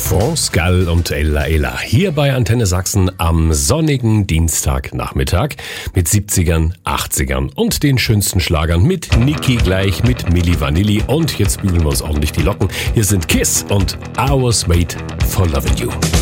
France Gall und Ella Ella hier bei Antenne Sachsen am sonnigen Dienstagnachmittag mit 70ern, 80ern und den schönsten Schlagern mit Niki gleich, mit Milli Vanilli und jetzt bügeln wir uns ordentlich die Locken. Hier sind Kiss und I Was Made for Loving You.